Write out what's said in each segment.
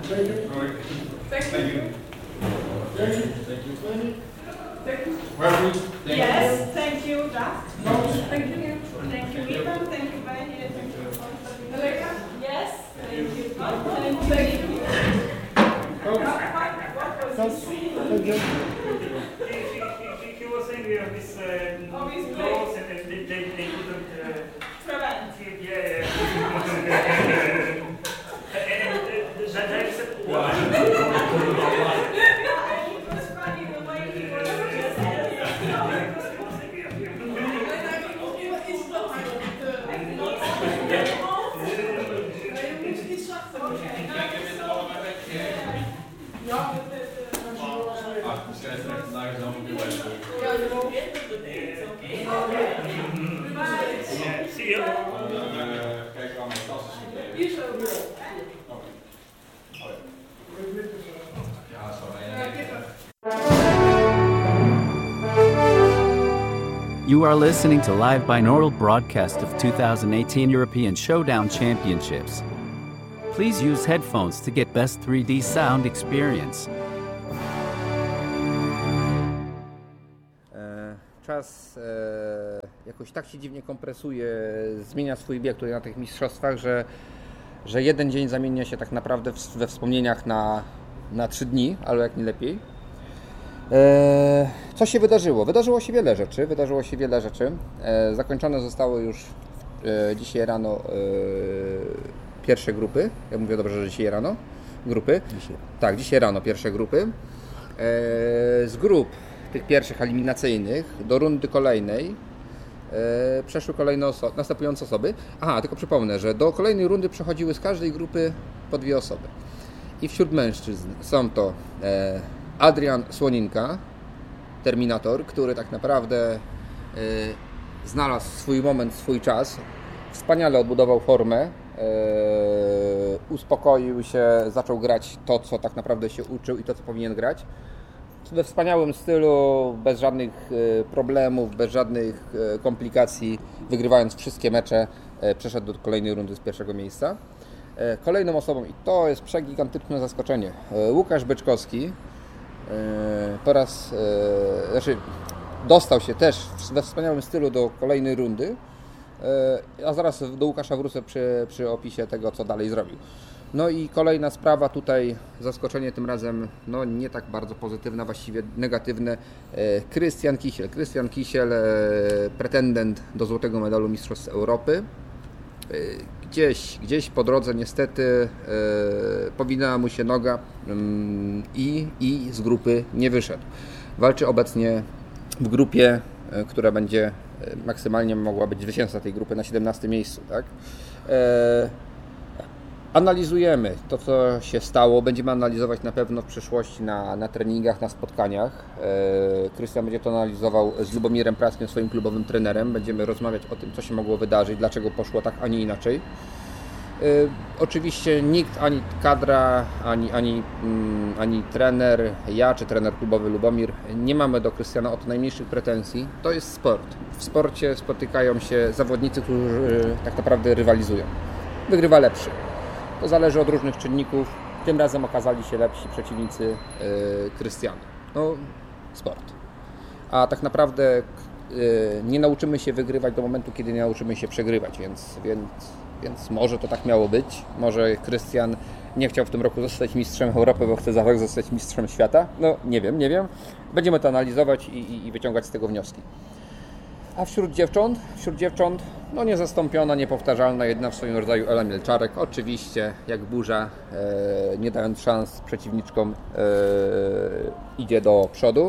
Thank you. Thank you. Thank you. Thank you. Thank you. Referee, thank Yes, you. thank you, Daf. Thank you. Thank you, Ivan. Thank you, Baye. Thank you, Elena. Yes, thank you. Thank you. Thank you. He was saying we have this laws and they couldn't Prevent. yeah. And that is It was funny the way he was just Misschien even echt naar jezelf op je website. See you. Kijk aan mijn tas is gegeven. Ja, zo. You are listening to live binaural broadcast of 2018 European Showdown Championships. Please use headphones to get best 3D sound experience. Czas jakoś tak się dziwnie kompresuje, zmienia swój bieg tutaj na tych mistrzostwach, że jeden dzień zamienia się tak naprawdę we wspomnieniach na 3 dni, albo jak nie lepiej. Co się wydarzyło? Wydarzyło się wiele rzeczy. Zakończone zostały już dzisiaj rano pierwsze grupy. Ja mówię dobrze, że dzisiaj rano? Grupy? Tak, dzisiaj rano pierwsze grupy. Z grup tych pierwszych eliminacyjnych do rundy kolejnej przeszły kolejne następujące osoby. Aha, tylko przypomnę, że do kolejnej rundy przechodziły z każdej grupy po 2 osoby. I wśród mężczyzn są to Adrian Słoninka, Terminator, który tak naprawdę znalazł swój moment, swój czas. Wspaniale odbudował formę, uspokoił się, zaczął grać to, co tak naprawdę się uczył i to, co powinien grać. We wspaniałym stylu, bez żadnych problemów, bez żadnych komplikacji, wygrywając wszystkie mecze, przeszedł do kolejnej rundy z pierwszego miejsca. Kolejną osobą, i to jest przegigantyczne zaskoczenie, Łukasz Byczkowski, dostał się też we wspaniałym stylu do kolejnej rundy, a zaraz do Łukasza wrócę przy opisie tego, co dalej zrobił. No i kolejna sprawa tutaj, zaskoczenie tym razem no nie tak bardzo pozytywne, właściwie negatywne. Krystian Kisiel, pretendent do złotego medalu Mistrzostw Europy. Gdzieś po drodze niestety powinęła mu się noga i z grupy nie wyszedł. Walczy obecnie w grupie, która będzie maksymalnie mogła być zwycięzca tej grupy na 17 miejscu. Tak? Analizujemy to, co się stało. Będziemy analizować na pewno w przyszłości na treningach, na spotkaniach. Krystian będzie to analizował z Lubomirem Praskiem, swoim klubowym trenerem. Będziemy rozmawiać o tym, co się mogło wydarzyć, dlaczego poszło tak, a nie inaczej. Oczywiście nikt, ani kadra, ani trener, ja czy trener klubowy Lubomir, nie mamy do Krystiana o to najmniejszych pretensji. To jest sport. W sporcie spotykają się zawodnicy, którzy tak naprawdę rywalizują. Wygrywa lepszy. To zależy od różnych czynników. Tym razem okazali się lepsi przeciwnicy Krystiana. No, sport. A tak naprawdę nie nauczymy się wygrywać do momentu, kiedy nie nauczymy się przegrywać, więc może to tak miało być. Może Krystian nie chciał w tym roku zostać mistrzem Europy, bo chce za rok zostać mistrzem świata. No, nie wiem. Będziemy to analizować i wyciągać z tego wnioski. A wśród dziewcząt, no niezastąpiona, niepowtarzalna, jedna w swoim rodzaju Ela Mielczarek. Oczywiście, jak burza, nie dając szans przeciwniczkom, idzie do przodu.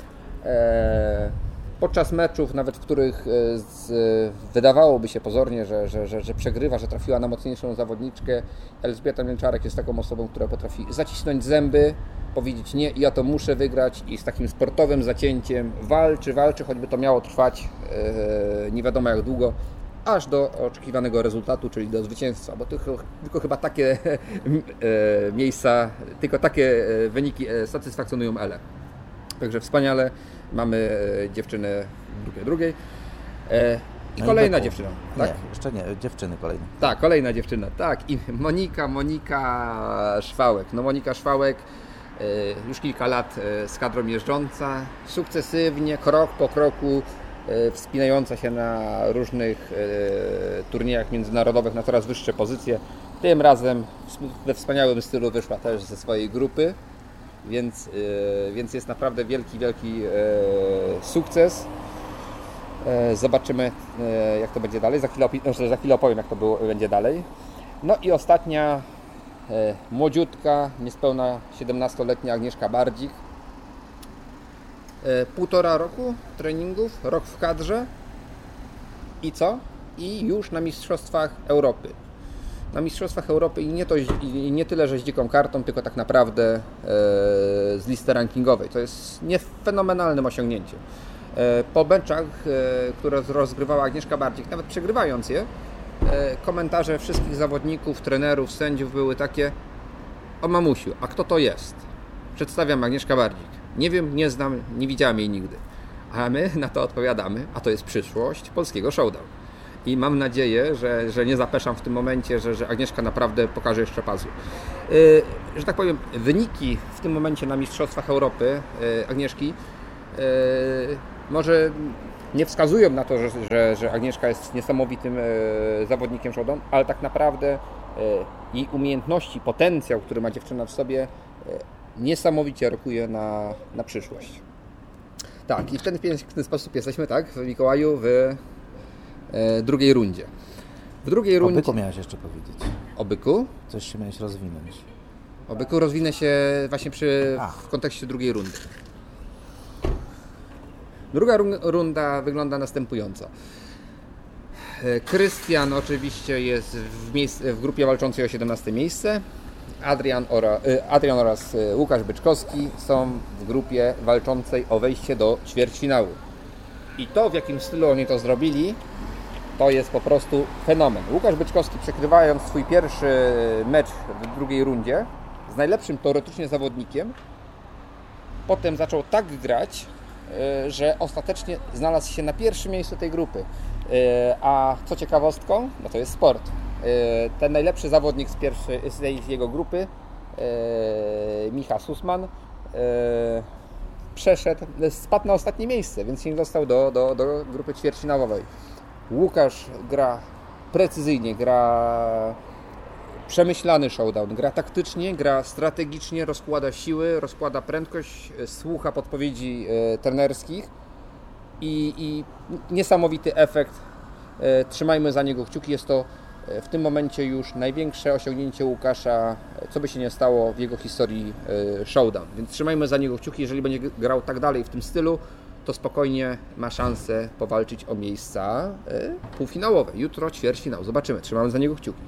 Podczas meczów, nawet w których wydawałoby się pozornie, że przegrywa, że trafiła na mocniejszą zawodniczkę, Elżbieta Mielczarek jest taką osobą, która potrafi zacisnąć zęby, powiedzieć nie, ja to muszę wygrać i z takim sportowym zacięciem walczy, choćby to miało trwać nie wiadomo jak długo, aż do oczekiwanego rezultatu, czyli do zwycięstwa, bo tylko chyba takie miejsca, tylko takie wyniki satysfakcjonują Elę. Także wspaniale, mamy dziewczynę w grupie drugiej. I No kolejna byku. dziewczyna, tak? Nie, jeszcze nie, dziewczyny kolejne. Tak, kolejna dziewczyna, tak. I Monika Szwałek. No Monika Szwałek już kilka lat z kadrą jeżdżąca, sukcesywnie, krok po kroku wspinająca się na różnych turniejach międzynarodowych na coraz wyższe pozycje. Tym razem we wspaniałym stylu wyszła też ze swojej grupy, więc jest naprawdę wielki sukces. Zobaczymy, jak to będzie dalej. Za chwilę opowiem, jak to będzie dalej. No i ostatnia młodziutka, niespełna 17-letnia Agnieszka Bardzik. 1,5 roku treningów, rok w kadrze i co? I już na Mistrzostwach Europy. Na Mistrzostwach Europy i nie tyle, że z dziką kartą, tylko tak naprawdę z listy rankingowej. To jest fenomenalnym osiągnięciem. Po meczach, które rozgrywała Agnieszka Bardzik, nawet przegrywając je, komentarze wszystkich zawodników, trenerów, sędziów były takie: o mamusiu, a kto to jest? Przedstawiam Agnieszka Bardzik. Nie wiem, nie znam, nie widziałem jej nigdy. A my na to odpowiadamy, a to jest przyszłość polskiego showdown. I mam nadzieję, że nie zapeszam w tym momencie, że Agnieszka naprawdę pokaże jeszcze pazur. Że tak powiem, wyniki w tym momencie na Mistrzostwach Europy Agnieszki może nie wskazują na to, że Agnieszka jest niesamowitym zawodnikiem showdown, ale tak naprawdę jej umiejętności, potencjał, który ma dziewczyna w sobie, niesamowicie rokuje na przyszłość. Tak, i w ten piękny sposób jesteśmy, tak, w Mikołaju w drugiej rundzie. W drugiej rundzie... O byku miałeś jeszcze powiedzieć. O byku? Coś się miałeś rozwinąć. O byku rozwinę się właśnie w kontekście drugiej rundy. Druga runda wygląda następująco. Krystian oczywiście jest w grupie walczącej o 17 miejsce. Adrian oraz Łukasz Byczkowski są w grupie walczącej o wejście do ćwierćfinału. I to, w jakim stylu oni to zrobili, to jest po prostu fenomen. Łukasz Byczkowski, przegrywając swój pierwszy mecz w drugiej rundzie z najlepszym teoretycznie zawodnikiem, potem zaczął tak grać, że ostatecznie znalazł się na pierwszym miejscu tej grupy. A co ciekawostką, no to jest sport. Ten najlepszy zawodnik z tej jego grupy, Michał Sussman, spadł na ostatnie miejsce, więc nie dostał do grupy ćwierćfinałowej. Łukasz gra precyzyjnie, gra przemyślany showdown, gra taktycznie, gra strategicznie, rozkłada siły, rozkłada prędkość, słucha podpowiedzi trenerskich i niesamowity efekt. Trzymajmy za niego kciuki, jest to w tym momencie już największe osiągnięcie Łukasza, co by się nie stało w jego historii showdown. Więc trzymajmy za niego kciuki, jeżeli będzie grał tak dalej w tym stylu, to spokojnie ma szansę powalczyć o miejsca półfinałowe. Jutro ćwierćfinał, zobaczymy, trzymamy za niego kciuki.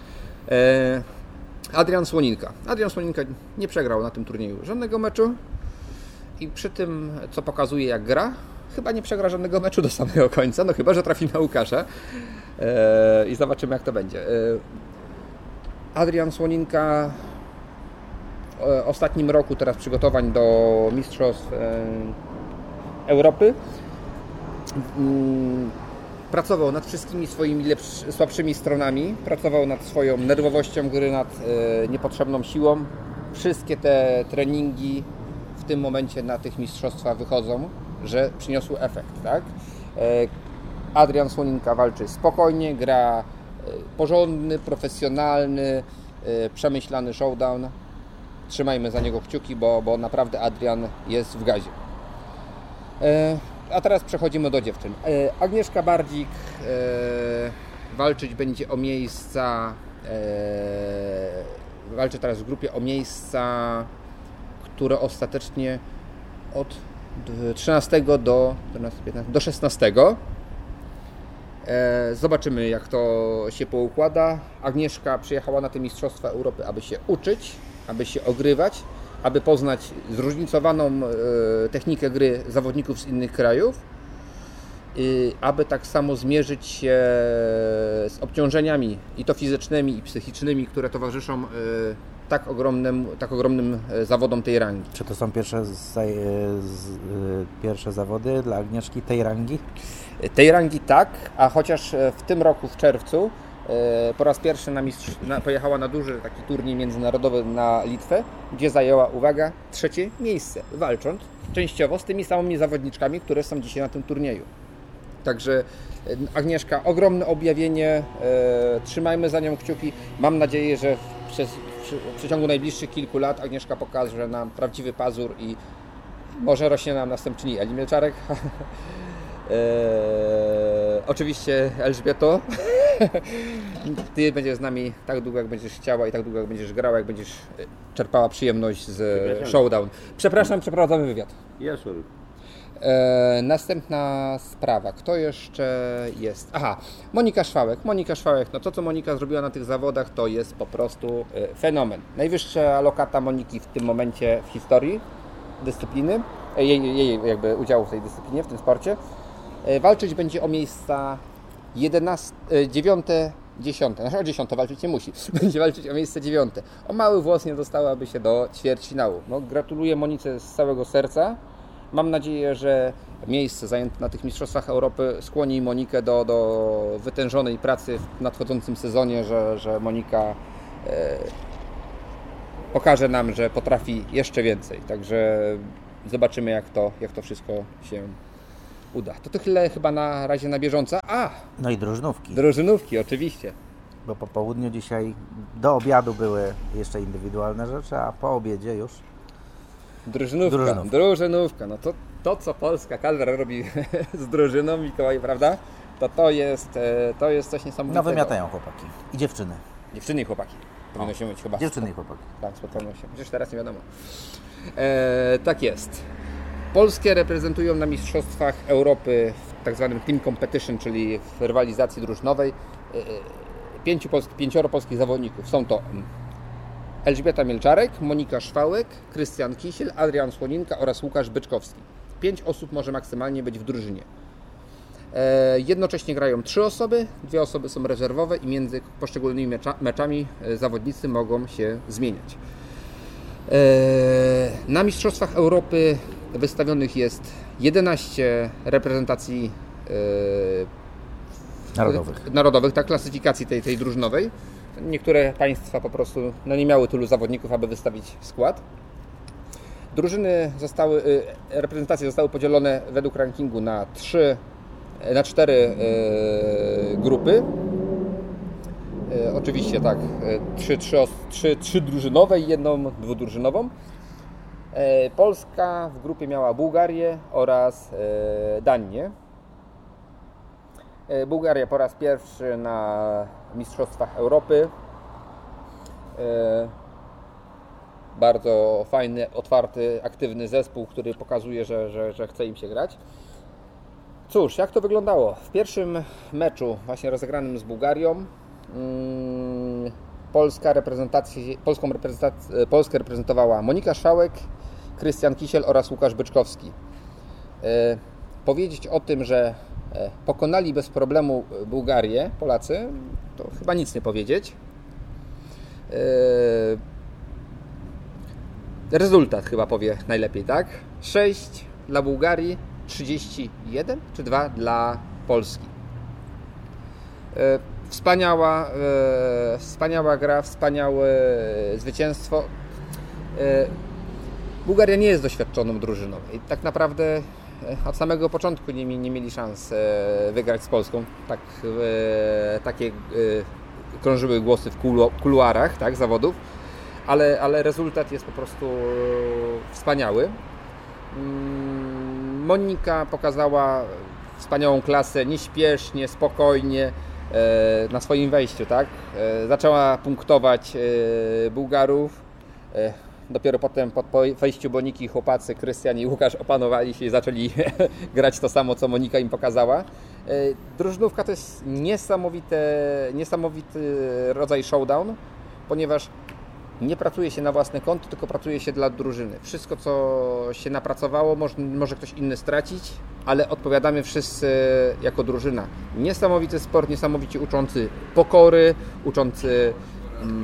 Adrian Słoninka. Adrian Słoninka nie przegrał na tym turnieju żadnego meczu i przy tym, co pokazuje jak gra, chyba nie przegra żadnego meczu do samego końca, no chyba że trafi na Łukasza i zobaczymy jak to będzie. Adrian Słoninka w ostatnim roku teraz przygotowań do Mistrzostw Europy pracował nad wszystkimi swoimi słabszymi stronami, pracował nad swoją nerwowością gry, nad niepotrzebną siłą. Wszystkie te treningi w tym momencie na tych mistrzostwach wychodzą, że przyniosły efekt, tak? Adrian Słoninka walczy spokojnie, gra porządny, profesjonalny, przemyślany showdown. Trzymajmy za niego kciuki, bo naprawdę Adrian jest w gazie. A teraz przechodzimy do dziewczyn. Agnieszka Bardzik walczyć będzie o miejsca, walczy teraz w grupie o miejsca, które ostatecznie od 13 do 16. Zobaczymy jak to się poukłada. Agnieszka przyjechała na te Mistrzostwa Europy, aby się uczyć, aby się ogrywać, aby poznać zróżnicowaną technikę gry zawodników z innych krajów, aby tak samo zmierzyć się z obciążeniami i to fizycznymi i psychicznymi, które towarzyszą tak ogromnym zawodom tej rangi. Czy to są pierwsze zawody dla Agnieszki tej rangi? Tej rangi tak, a chociaż w tym roku w czerwcu po raz pierwszy pojechała na duży taki turniej międzynarodowy na Litwę, gdzie zajęła, uwaga, 3. miejsce, walcząc częściowo z tymi samymi zawodniczkami, które są dzisiaj na tym turnieju. Także Agnieszka, ogromne objawienie, trzymajmy za nią kciuki. Mam nadzieję, że w przeciągu najbliższych kilku lat Agnieszka pokaże nam prawdziwy pazur i może rośnie nam następczyni Eli Mielczarek. Oczywiście Elżbieto, Ty będziesz z nami tak długo, jak będziesz chciała i tak długo, jak będziesz grała, jak będziesz czerpała przyjemność z Showdown. Przepraszam, przeprowadzamy wywiad. Następna sprawa. Kto jeszcze jest? Aha, Monika Szwałek. Monika Szwałek, no to co Monika zrobiła na tych zawodach, to jest po prostu fenomen. Najwyższa lokata Moniki w tym momencie w historii dyscypliny, jej jakby udziału w tej dyscyplinie, w tym sporcie. Walczyć będzie o miejsca 9, 10. Znaczy o 10 walczyć nie musi. Będzie walczyć o miejsce 9. O mały włos nie dostałaby się do ćwierćfinału. No, gratuluję Monice z całego serca. Mam nadzieję, że miejsce zajęte na tych Mistrzostwach Europy skłoni Monikę do wytężonej pracy w nadchodzącym sezonie, że Monika pokaże nam, że potrafi jeszcze więcej. Także zobaczymy, jak to wszystko się uda. To tyle chyba na razie na bieżąco. No i drużynówki. Drużynówki, oczywiście. Bo po południu dzisiaj do obiadu były jeszcze indywidualne rzeczy, a po obiedzie już Drużynówka. No to co polska kadra robi z drużyną, Mikołaj, prawda? To jest coś niesamowitego. No wymiatają chłopaki. I dziewczyny. Dziewczyny i chłopaki. Powinno się mówić chyba. Dziewczyny i chłopaki. Tak, spotkaną się. Chociaż teraz nie wiadomo. Tak jest. Polskie reprezentują na Mistrzostwach Europy w tak zwanym team competition, czyli w rywalizacji drużynowej 5 polskich zawodników. Są to Elżbieta Mielczarek, Monika Szwałek, Krystian Kisiel, Adrian Słoninka oraz Łukasz Byczkowski. 5 osób może maksymalnie być w drużynie. Jednocześnie grają 3 osoby, 2 osoby są rezerwowe i między poszczególnymi meczami zawodnicy mogą się zmieniać. Na Mistrzostwach Europy wystawionych jest 11 reprezentacji narodowych, tak, klasyfikacji tej drużynowej. Niektóre państwa po prostu nie miały tylu zawodników, aby wystawić skład. Reprezentacje zostały podzielone według rankingu na 4 grupy. Oczywiście tak, 3 drużynowe i 1 dwudrużynową. Polska w grupie miała Bułgarię oraz Danię. Bułgaria po raz pierwszy na Mistrzostwach Europy. Bardzo fajny, otwarty, aktywny zespół, który pokazuje, że chce im się grać. Cóż, jak to wyglądało? W pierwszym meczu, właśnie rozegranym z Bułgarią, Polskę reprezentowała Monika Szwałek, Krystian Kisiel oraz Łukasz Byczkowski. Powiedzieć o tym, że pokonali bez problemu Bułgarię Polacy, to chyba nic nie powiedzieć. Rezultat chyba powie najlepiej, tak? 6 dla Bułgarii, 31 czy 2 dla Polski. Wspaniała gra, wspaniałe zwycięstwo. Bułgaria nie jest doświadczoną drużyną i tak naprawdę od samego początku nie mieli szans wygrać z Polską. Takie krążyły głosy w kuluarach, tak, zawodów, ale rezultat jest po prostu wspaniały. Monika pokazała wspaniałą klasę, nieśpiesznie, spokojnie na swoim wejściu, tak? Zaczęła punktować Bułgarów. Dopiero potem po wejściu Moniki chłopacy Krystian i Łukasz opanowali się i zaczęli grać to samo, co Monika im pokazała. Drużynówka to jest niesamowity rodzaj showdown, ponieważ nie pracuje się na własne konto, tylko pracuje się dla drużyny. Wszystko, co się napracowało, może ktoś inny stracić, ale odpowiadamy wszyscy jako drużyna. Niesamowity sport, niesamowicie uczący pokory, uczący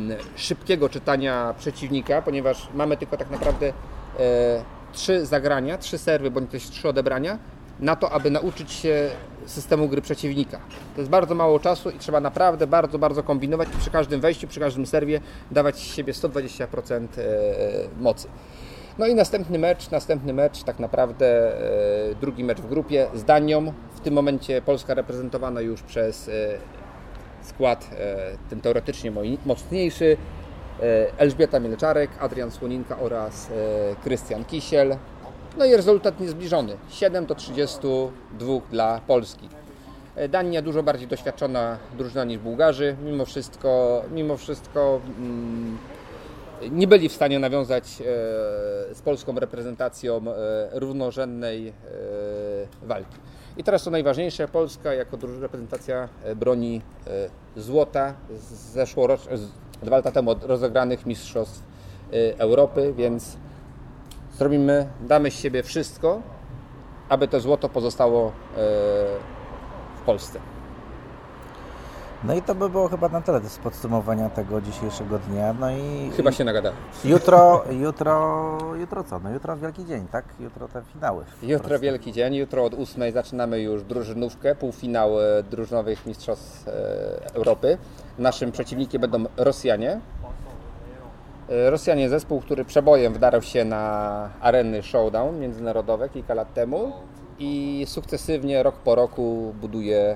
szybkiego czytania przeciwnika, ponieważ mamy tylko tak naprawdę 3 zagrania, 3 serwy bądź też 3 odebrania na to, aby nauczyć się systemu gry przeciwnika. To jest bardzo mało czasu i trzeba naprawdę bardzo kombinować i przy każdym wejściu, przy każdym serwie dawać z siebie 120% mocy. No i następny mecz tak naprawdę drugi mecz w grupie z Danią. W tym momencie Polska reprezentowana już przez skład ten teoretycznie mocniejszy. Elżbieta Mielczarek, Adrian Słoninka oraz Krystian Kisiel. No i rezultat niezbliżony. 7-32 dla Polski. Dania dużo bardziej doświadczona drużyna niż Bułgarzy. Mimo wszystko nie byli w stanie nawiązać z polską reprezentacją równorzędnej walki. I teraz to najważniejsze, Polska jako reprezentacja broni złota z 2 lata temu od rozegranych mistrzostw Europy, więc damy z siebie wszystko, aby to złoto pozostało w Polsce. No i to by było chyba na tyle z podsumowania tego dzisiejszego dnia. No i Chyba się nagadałem. Jutro co? No jutro wielki dzień, tak? Jutro te finały. Jutro wielki dzień, jutro od 8 zaczynamy już drużynówkę, półfinał drużynowych mistrzostw Europy. Naszym przeciwnikiem będą Rosjanie. Rosjanie zespół, który przebojem wdarł się na areny showdown międzynarodowe kilka lat temu i sukcesywnie rok po roku buduje